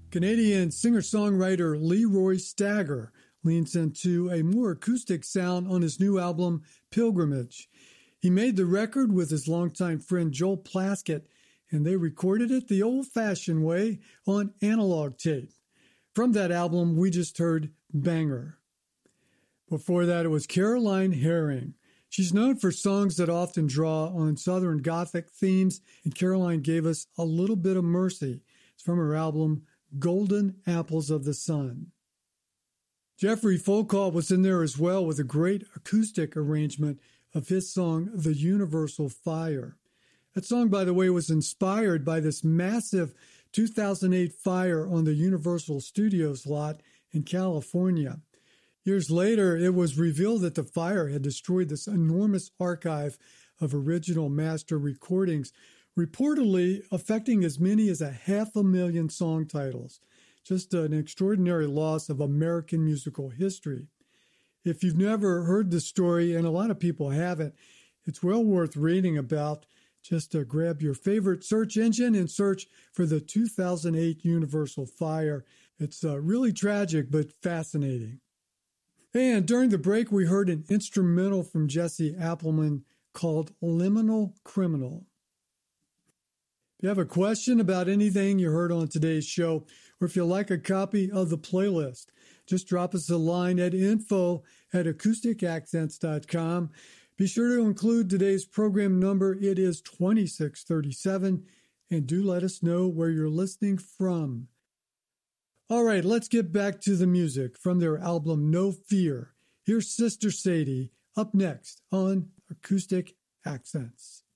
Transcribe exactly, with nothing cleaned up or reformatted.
Canadian singer-songwriter Leroy Stagger leans into a more acoustic sound on his new album, Pilgrimage. He made the record with his longtime friend Joel Plaskett, and they recorded it the old-fashioned way on analog tape. From that album, we just heard Banger. Before that, it was Caroline Herring. She's known for songs that often draw on Southern Gothic themes, and Caroline gave us A Little Bit of Mercy. It's from her album, Golden Apples of the Sun. Jeffrey Folcall was in there as well with a great acoustic arrangement of his song, The Universal Fire. That song, by the way, was inspired by this massive two thousand eight fire on the Universal Studios lot in California. Years later, it was revealed that the fire had destroyed this enormous archive of original master recordings, reportedly affecting as many as a half a million song titles. Just an extraordinary loss of American musical history. If you've never heard the story, and a lot of people haven't, it's well worth reading about. Just uh, grab your favorite search engine and search for the two thousand eight Universal Fire. It's uh, really tragic, but fascinating. And during the break, we heard an instrumental from Jesse Appleman called Liminal Criminal. If you have a question about anything you heard on today's show, or if you'd like a copy of the playlist, just drop us a line at info at acoustic accents dot com. Be sure to include today's program number. It is twenty-six thirty-seven, and do let us know where you're listening from. All right, let's get back to the music from their album No Fear. Here's Sister Sadie up next on Acoustic Accents.